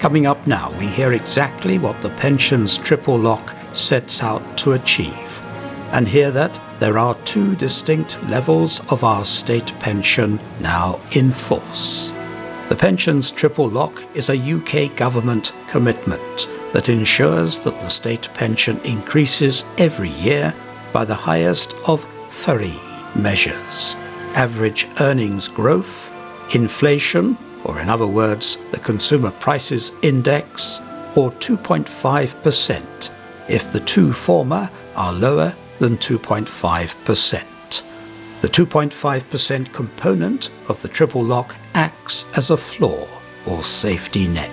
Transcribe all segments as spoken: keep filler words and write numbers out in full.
Coming up now, we hear exactly what the pensions triple lock sets out to achieve, and hear that there are two distinct levels of our state pension now in force. The pensions triple lock is a U K government commitment that ensures that the state pension increases every year by the highest of three measures: average earnings growth, inflation, or in other words, the Consumer Prices Index, or two point five percent if the two former are lower than two point five percent. The two point five percent component of the triple lock acts as a floor or safety net.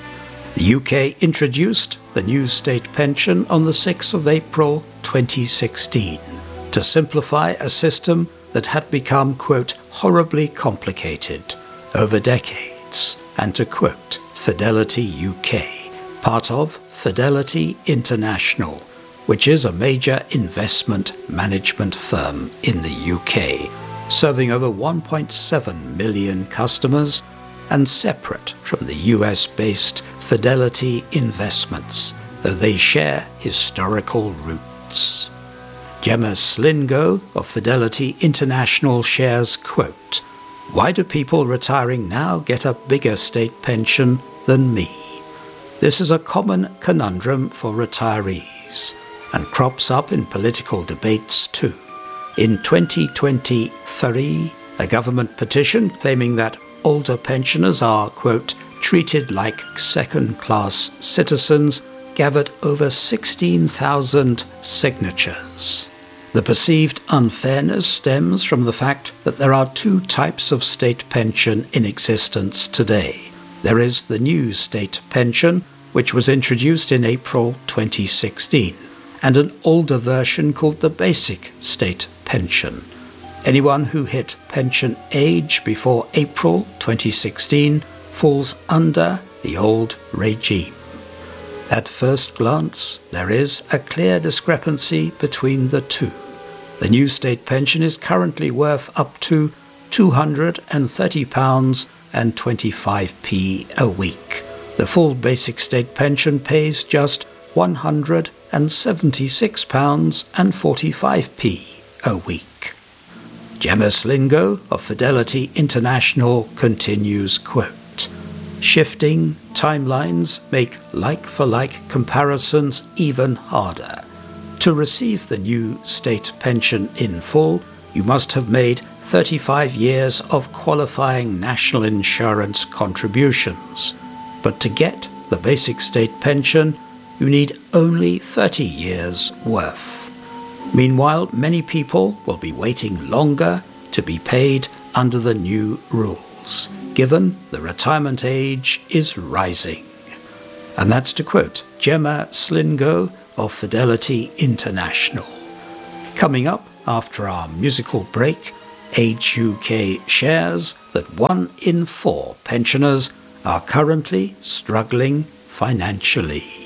The U K introduced the new state pension on the sixth of April twenty sixteen to simplify a system that had become, quote, horribly complicated over decades, and to quote Fidelity U K, part of Fidelity International, which is a major investment management firm in the U K, serving over one point seven million customers and separate from the U S-based Fidelity Investments, though they share historical roots. Gemma Slingo of Fidelity International shares, quote, "Why do people retiring now get a bigger state pension than me? This is a common conundrum for retirees and crops up in political debates too. In twenty twenty-three, a government petition claiming that older pensioners are, quote, treated like second-class citizens gathered over sixteen thousand signatures. The perceived unfairness stems from the fact that there are two types of state pension in existence today. There is the new state pension, which was introduced in April twenty sixteen, and an older version called the basic state pension. Anyone who hit pension age before April twenty sixteen falls under the old regime. At first glance, there is a clear discrepancy between the two. The new state pension is currently worth up to two hundred thirty pounds and twenty-five p a week. The full basic state pension pays just one hundred seventy-six pounds and forty-five p a week. Gemma Slingo of Fidelity International continues, quote, "Shifting timelines make like-for-like comparisons even harder. To receive the new state pension in full, you must have made thirty-five years of qualifying national insurance contributions. But to get the basic state pension, you need only thirty years worth. Meanwhile, many people will be waiting longer to be paid under the new rules, given the retirement age is rising." And that's to quote Gemma Slingo of Fidelity International. Coming up after our musical break, Age U K shares that one in four pensioners are currently struggling financially.